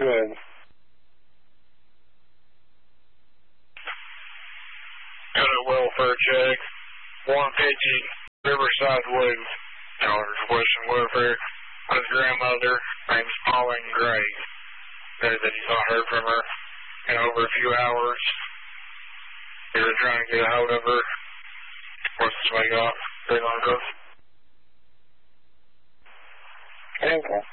Good. Got a welfare check. 150 Riverside Woods. Western Welfare. His grandmother, name's Pauline Gray. Said that he's not heard from her in over a few hours. They were trying to get a hold of her. What's this way off? They're going to go. Okay.